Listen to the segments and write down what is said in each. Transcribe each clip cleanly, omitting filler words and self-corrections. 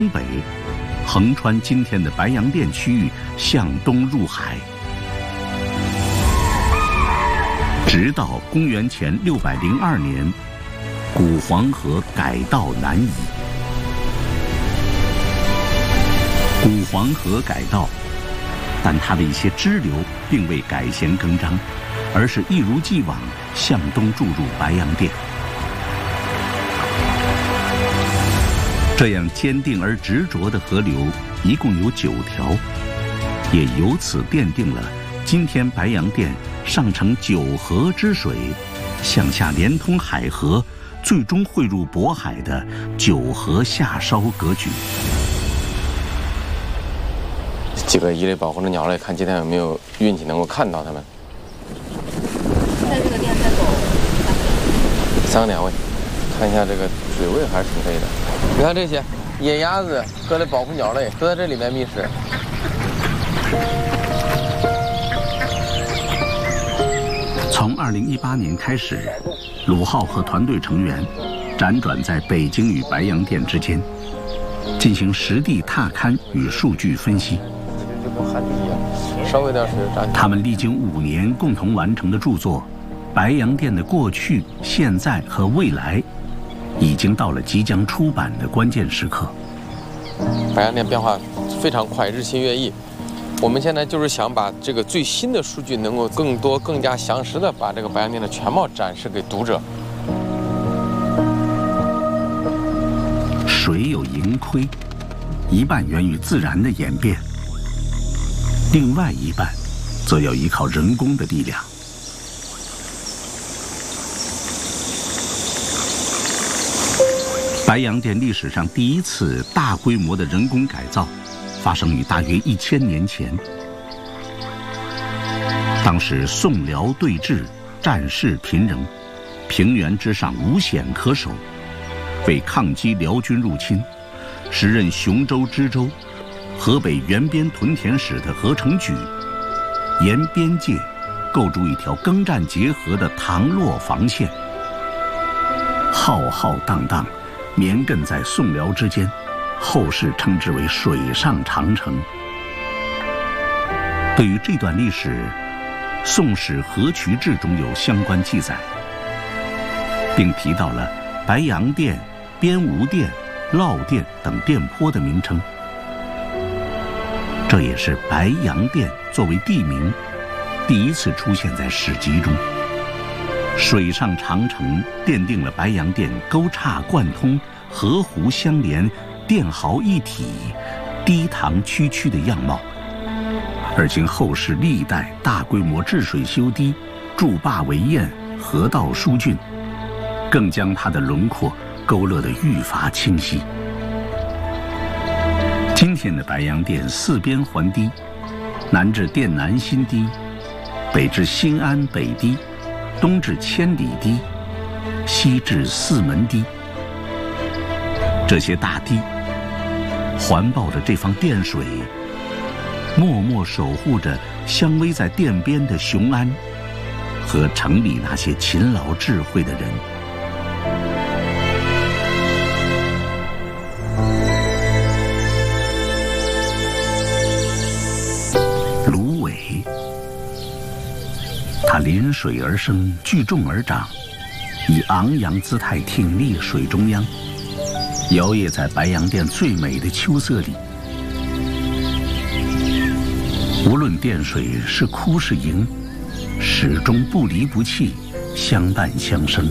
东北，横穿今天的白洋淀区域，向东入海，直到公元前602年，古黄河改道南移。古黄河改道，但它的一些支流并未改弦更张，而是一如既往向东注入白洋淀。这样坚定而执着的河流一共有9条，也由此奠定了今天白洋淀上承9河之水，向下连通海河，最终汇入渤海的9河下梢格局。 几个一类保护的鸟类，看今天有没有运气能够看到它们。 在这个店再走 3个2位，看一下这个水位还是挺黑的。你看这些野鸭子、各类保护鸟类都在这里面觅食。 从2018年开始，鲁浩和团队成员辗转在北京与白洋淀之间，进行实地踏勘与数据分析。 就跟海底一样，稍微有点水就涨。 他们历经5年共同完成的著作《白洋淀的过去、现在和未来》，已经到了即将出版的关键时刻。 白洋淀变化非常快，日新月异。我们现在就是想把这个最新的数据能够更多、更加详实的把这个白洋淀的全貌展示给读者。 水有盈亏，一半源于自然的演变，另外一半则要依靠人工的力量。白洋淀历史上第一次大规模的人工改造，发生于大约1000年前。当时宋辽对峙，战事频仍，平原之上无险可守。为抗击辽军入侵，时任雄州知州、河北原边屯田使的何成举，沿边界构筑一条耕战结合的塘洛防线，浩浩荡荡，绵亘在宋辽之间，后世称之为水上长城。对于这段历史，《宋史·河渠志》中有相关记载，并提到了白洋淀、边吴店、涝店等店坡的名称。这也是白洋淀作为地名第一次出现在史籍中。水上长城奠定了白洋淀沟岔贯通、河湖相连、店壕一体、堤塘区区的样貌，而经后世历代大规模治水修堤、筑坝围堰、河道疏浚，更将它的轮廓勾勒得愈发清晰。今天的白洋淀4边环堤，南至滇南新堤，北至新安北堤，东至千里堤，西至四门堤。这些大堤环抱着这方滇水，默默守护着相偎在滇边的雄安和城里那些勤劳智慧的人。芦苇，它临水而生，聚众而长，以昂扬姿态挺立水中央，摇曳在白洋淀最美的秋色里。无论滇水是枯是盈，始终不离不弃，相伴相生。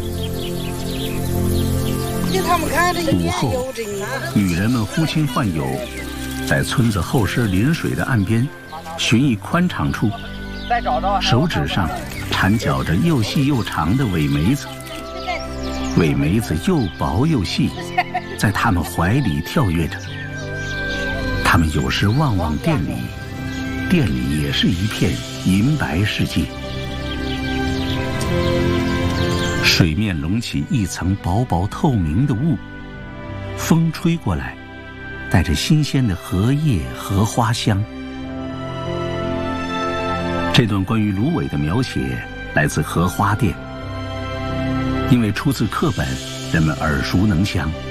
午后，女人们呼亲唤友，在村子后身临水的岸边寻一宽敞处，手指上缠绞着又细又长的苇梅子，苇梅子又薄又细，在他们怀里跳跃着。他们有时望望店里，店里也是一片银白世界。水面隆起一层薄薄透明的雾，风吹过来，带着新鲜的荷叶荷花香。这段关于芦苇的描写来自荷花店，因为出自课本，人们耳熟能详。